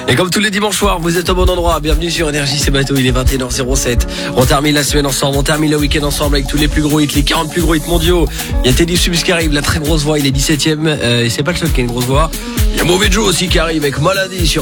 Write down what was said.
Et comme tous les dimanches soirs, vous êtes au bon endroit. Bienvenue sur Énergie, c'est Bateau, il est 21h07. On termine la semaine ensemble, on termine le week-end ensemble avec tous les plus gros hits, les 40 plus gros hits mondiaux. Il y a Teddy Swims qui arrive, la très grosse voix, il est 17ème. Et c'est pas le seul qui a une grosse voix. Il y a Mauvais Joe aussi qui arrive avec Maladie sur